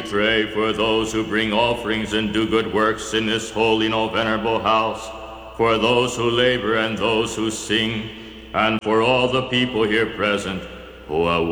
pray for those who bring offerings and do good works in this holy and venerable house, for those who labor and those who sing, and for all the people here present who are